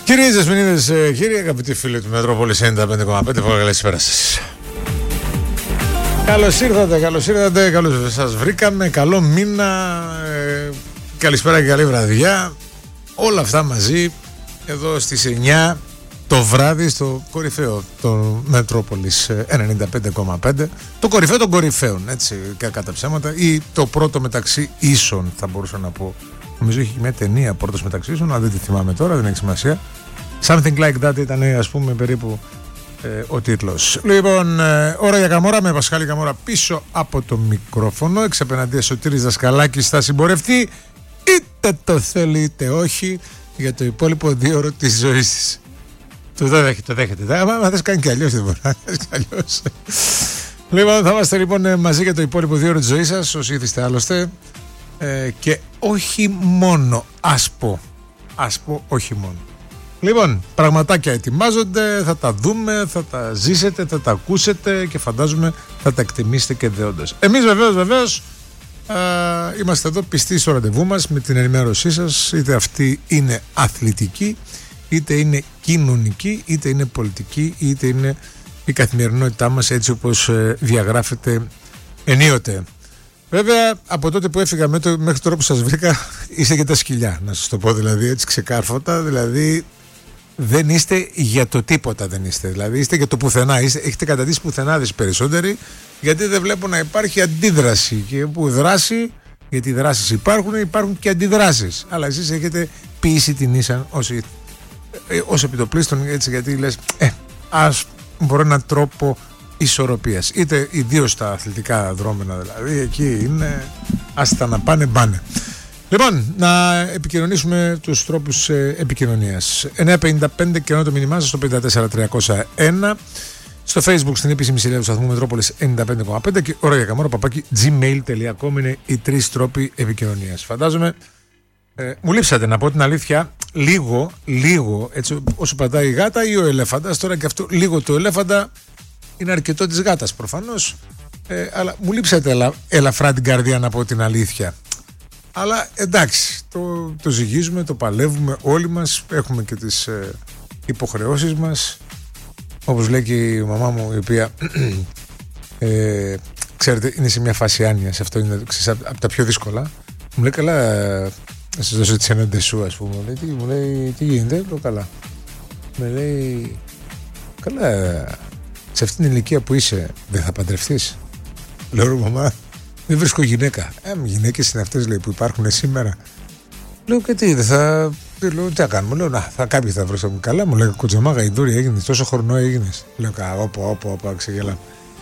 Κυρίες, Δεσποινίδες, κύριοι, αγαπητοί φίλοι του Μετρόπολης 95,5, καλησπέρα σας. Καλώς ήρθατε, καλώς σας βρήκαμε, καλό μήνα, καλησπέρα και καλή βραδιά. Όλα αυτά μαζί εδώ στις 9 το βράδυ στο κορυφαίο το Μετρόπολης 95,5. Το κορυφαίο των κορυφαίων, έτσι, κατά ψέματα, ή το πρώτο μεταξύ ίσων, θα μπορούσα να πω. Νομίζω έχει μια ταινία πρώτος μεταξύ ίσων, αλλά δεν τη θυμάμαι τώρα, δεν έχει σημασία. Something like that ήταν, ας πούμε, περίπου ο τίτλος. Λοιπόν, ώρα για Καμόρα με Πασχάλη Καμόρα πίσω από το μικρόφωνο. Εξ απέναντι Σωτήρης Δασκαλάκης θα συμπορευτεί, είτε το θέλει είτε όχι, για το υπόλοιπο 2ωρο της ζωής της. Το δέχεται. Μα θες κάνει και αλλιώς, δεν μπορεί να κάνεις και αλλιώς. Λοιπόν, θα είμαστε λοιπόν μαζί για το υπόλοιπο 2ωρο της ζωής σας, όσοι ήθιστε άλλωστε. Και όχι μόνο, ας πω όχι μόνο. Λοιπόν, πραγματάκια ετοιμάζονται, θα τα δούμε, θα τα ζήσετε, θα τα ακούσετε και φαντάζομαι θα τα εκτιμήσετε και δεόντως. Εμείς βεβαίως είμαστε εδώ πιστοί στο ραντεβού μας με την ενημέρωσή σας, είτε αυτή είναι αθλητική, είτε είναι κοινωνική, είτε είναι πολιτική, είτε είναι η καθημερινότητά μας έτσι όπως διαγράφεται ενίοτε. Βέβαια, από τότε που έφυγα μέχρι τώρα που σας βρήκα, είστε και τα σκυλιά, να σας το πω δηλαδή έτσι ξεκάρφωτα. Δηλαδή, δεν είστε για το τίποτα, δεν είστε. Δηλαδή, είστε για το πουθενά. Έχετε καταντήσει πουθενάδες περισσότεροι, γιατί δεν βλέπω να υπάρχει αντίδραση. Και που δράση, γιατί οι δράσεις υπάρχουν και αντιδράσεις. Αλλά εσείς έχετε ποιήσει την ίσαν ως επιτοπλίστων, έτσι, γιατί λες, ας βρω έναν τρόπο ισορροπίας, είτε ιδίως στα αθλητικά δρόμενα, δηλαδή εκεί είναι άστα να πάνε. Λοιπόν, να επικοινωνήσουμε τους τρόπους επικοινωνίας. 955 και το μήνυμά σας στο 54301, στο Facebook στην επίσημη σελίδα του σταθμού Μετρόπολης 95,5 και ώρα για Καμόρα @gmail.com είναι οι τρεις τρόποι επικοινωνίας. Φαντάζομαι μου λείψατε, να πω την αλήθεια, λίγο έτσι, όσο πατάει η γάτα ή ο ελέφαντας. Τώρα και αυτό λίγο το ελέφαντα είναι αρκετό της γάτας προφανώς, αλλά μου λείψατε ελαφρά την καρδιά, να πω την αλήθεια. Αλλά εντάξει, το ζυγίζουμε, το παλεύουμε όλοι μας, έχουμε και τις υποχρεώσεις μας. Όπως λέει και η μαμά μου, η οποία ξέρετε είναι σε μια φάση άνοιας, αυτό είναι από τα πιο δύσκολα. Μου λέει, καλά, να σας δώσω τις ενάντες σου, ας πούμε. Μου λέει, τι γίνεται, λέω, καλά. Με λέει, καλά, σε αυτήν την ηλικία που είσαι δεν θα παντρευτείς? Λέω, μαμά, δεν βρίσκω γυναίκα. Γυναίκες είναι αυτές, λέει, που υπάρχουν σήμερα. Λέω, και τι, λέω, τι θα κάνουμε? Λέω, κάποιοι θα βρω. Καλά, μου λέει, κοτζαμά γαϊδούρη έγινες, τόσο χρονό έγινες. Λέω, όπα, ξεγελάμε.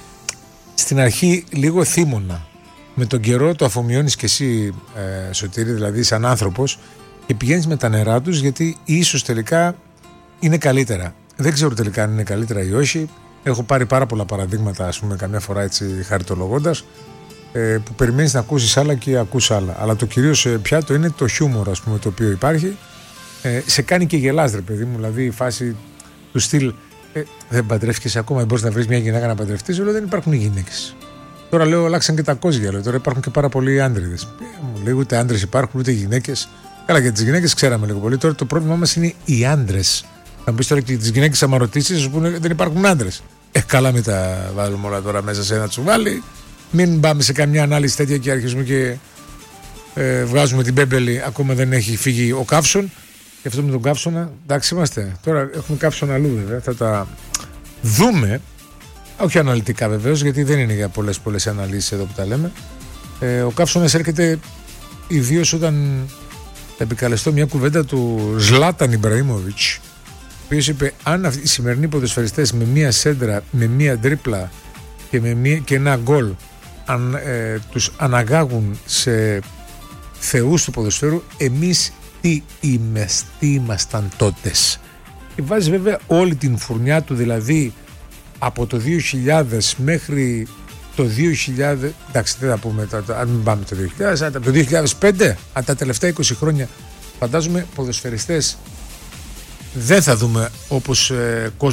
Στην αρχή λίγο θύμωνα. Με τον καιρό το αφομοιώνεις και εσύ, Σωτήρη, δηλαδή σαν άνθρωπος, και πηγαίνεις με τα νερά τους, γιατί ίσως τελικά είναι καλύτερα. Δεν ξέρω τελικά αν είναι καλύτερα ή όχι. Έχω πάρει πάρα πολλά παραδείγματα, ας πούμε, καμιά φορά έτσι χαριτολογώντας, που περιμένεις να ακούσεις άλλα και ακούς άλλα. Αλλά το κυρίως πιάτο είναι το χιούμορ, ας πούμε, το οποίο υπάρχει. Σε κάνει και γελάς, ρε παιδί μου, δηλαδή η φάση του στυλ, δεν παντρεύτηκες ακόμα, δεν μπορείς να βρεις μια γυναίκα να παντρευτείς? Λέω, δεν υπάρχουν γυναίκες. Τώρα λέω, αλλάξαν και τα κόζια, λέω, τώρα υπάρχουν και πάρα πολλοί άντριδες. Μου λέει, ούτε άντρες υπάρχουν, ούτε γυναίκες. Καλά, για τις γυναίκες ξέραμε λίγο πολύ. Τώρα το πρόβλημά μας είναι οι άντρες. Θα μου πεις τώρα και τις γυναίκες, άμα ρωτήσεις, σου πούνε δεν υπάρχουν άντρες. Καλά, μην τα βάλουμε όλα τώρα μέσα σε ένα τσουβάλι. Μην πάμε σε καμιά ανάλυση τέτοια και αρχίζουμε και βγάζουμε την πέμπελη. Ακόμα δεν έχει φύγει ο καύσων. Και αυτό με τον καύσωνα, εντάξει είμαστε. Τώρα έχουμε καύσωνα αλλού, βέβαια. Θα τα δούμε. Όχι αναλυτικά βεβαίως, γιατί δεν είναι για πολλές αναλύσεις εδώ που τα λέμε. Ο καύσωνας έρχεται ιδίως όταν θα επικαλεστώ μια κουβέντα του Ζλάταν Ιμπραήμοβιτς, ο οποίος είπε, αν οι σημερινοί ποδοσφαιριστές με μία σέντρα, με μία τρίπλα και ένα γκολ τους αναγάγουν σε θεούς του ποδοσφαίρου, εμείς τι ήμασταν τότες? Και βάζει βέβαια όλη την φουρνιά του, δηλαδή από το 2000 μέχρι το 2000, εντάξει δεν θα πούμε, αν μην πάμε το 2000, από το 2005, από τα τελευταία 20 χρόνια, φαντάζομαι ποδοσφαιριστές δεν θα δούμε όπως